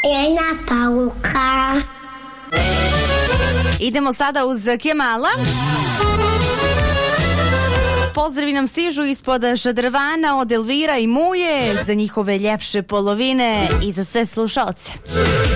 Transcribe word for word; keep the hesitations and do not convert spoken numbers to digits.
Jedna pauka. Idemo sada uz Kemala. Pozdravi nam stižu ispod šadrvana od Elvira i Muje za njihove ljepše polovine i za sve slušaoce.